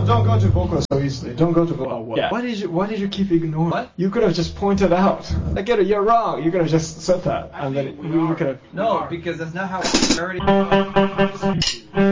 don't go to Boku so easily. Don't go to Boku. Oh, yeah. Why did you keep ignoring? What? You could have just pointed out. Like, you're wrong. You could have just said that, and then you could have. No, because that's not how. I already.